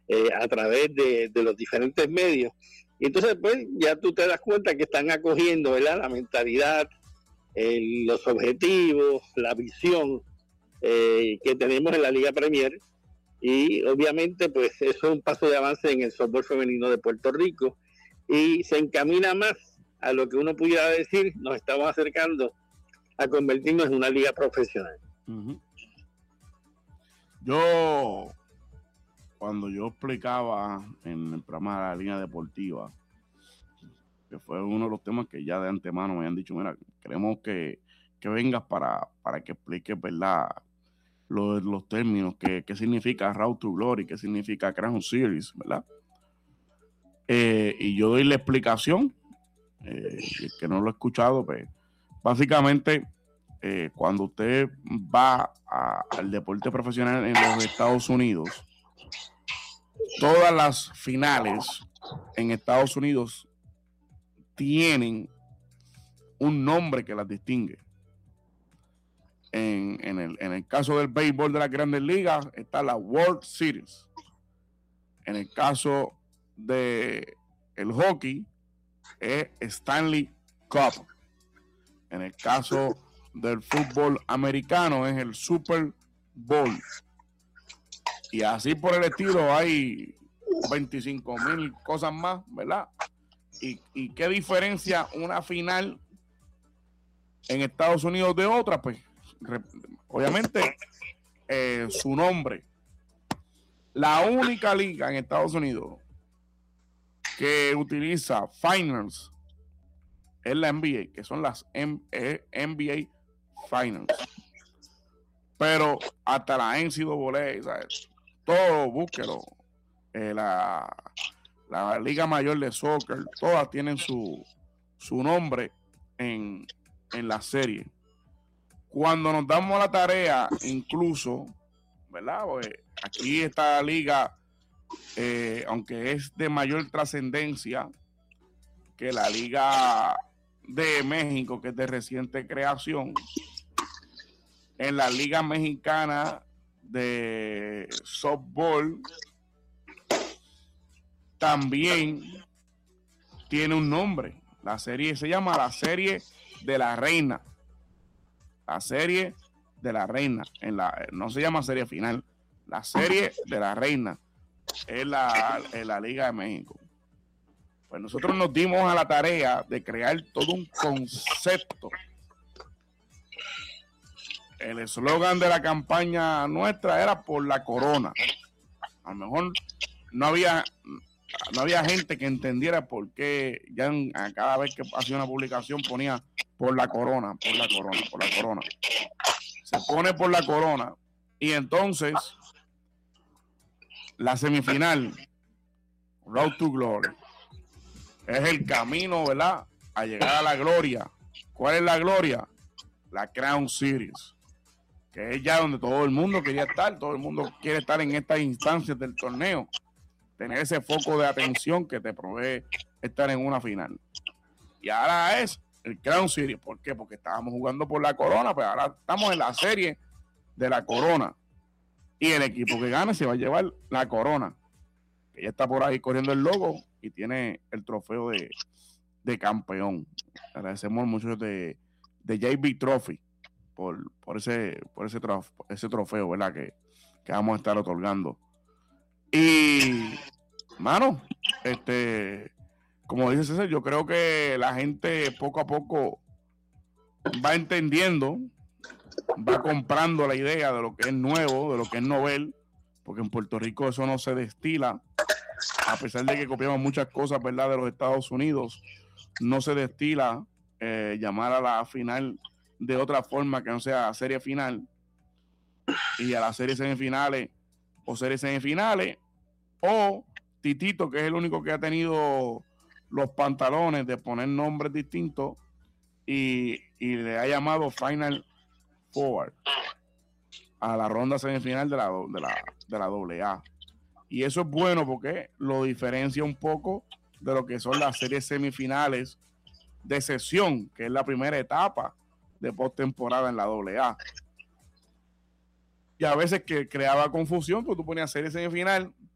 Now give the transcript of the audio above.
a través de los diferentes medios. Y entonces, pues, ya tú te das cuenta que están acogiendo, ¿verdad?, la mentalidad, los objetivos, la visión que tenemos en la Liga Premier. Y obviamente, pues, eso es un paso de avance en el softball femenino de Puerto Rico y se encamina más a lo que uno pudiera decir, nos estamos acercando a convertirnos en una liga profesional. Cuando yo explicaba en el programa de la línea deportiva, que fue uno de los temas que ya de antemano me habían dicho, mira, queremos que vengas para que expliques, ¿verdad?, los términos, qué significa Road to Glory, qué significa Crown Series, ¿verdad? Y yo doy la explicación, el que no lo ha escuchado, pues básicamente cuando usted va al deporte profesional en los Estados Unidos, todas las finales en Estados Unidos tienen un nombre que las distingue. En el caso del béisbol de las Grandes Ligas está la World Series. En el caso de el hockey es Stanley Cup. En el caso del fútbol americano es el Super Bowl. Y así por el estilo hay 25,000 cosas más, ¿verdad? ¿Y qué diferencia una final en Estados Unidos de otra? Pues obviamente su nombre. La única liga en Estados Unidos que utiliza finals es la NBA, que son las NBA Finals. Pero hasta la NCAA, ¿sabes?, todo, búsquelo. La Liga Mayor de Soccer, todas tienen su nombre en la serie. Cuando nos damos la tarea, incluso, ¿verdad?, pues aquí esta liga, aunque es de mayor trascendencia que la Liga de México, que es de reciente creación, en la Liga Mexicana de softball también tiene un nombre. La serie se llama la Serie de la Reina. La Serie de la Reina. No se llama serie final. La Serie de la Reina es en la Liga de México. Pues nosotros nos dimos a la tarea de crear todo un concepto. El eslogan de la campaña nuestra era por la corona. A lo mejor no había gente que entendiera por qué ya cada vez que hacía una publicación ponía por la corona, por la corona, por la corona. Se pone por la corona y entonces la semifinal, Road to Glory, es el camino, ¿verdad?, a llegar a la gloria. ¿Cuál es la gloria? La Crown Series, que es ya donde todo el mundo quería estar. Todo el mundo quiere estar en estas instancias del torneo, tener ese foco de atención que te provee estar en una final. Y ahora es el Crown Series. ¿Por qué? Porque estábamos jugando por la corona, pero ahora estamos en la serie de la corona. Y el equipo que gane se va a llevar la corona, que ya está por ahí corriendo el logo y tiene el trofeo de campeón. Agradecemos mucho de JB Trophy por ese trofeo, ¿verdad?, que vamos a estar otorgando. Y, mano, como dice César, yo creo que la gente poco a poco va entendiendo, va comprando la idea de lo que es nuevo, de lo que es novel, porque en Puerto Rico eso no se destila, a pesar de que copiamos muchas cosas, ¿verdad?, de los Estados Unidos, no se destila llamar a la final de otra forma que no sea serie final, y a las series semifinales o series semifinales, o Titito, que es el único que ha tenido los pantalones de poner nombres distintos y le ha llamado Final Four a la ronda semifinal de la AA. Y eso es bueno porque lo diferencia un poco de lo que son las series semifinales de sesión, que es la primera etapa de postemporada en la AA. Y a veces que creaba confusión, pues tú ponías serie semifinal,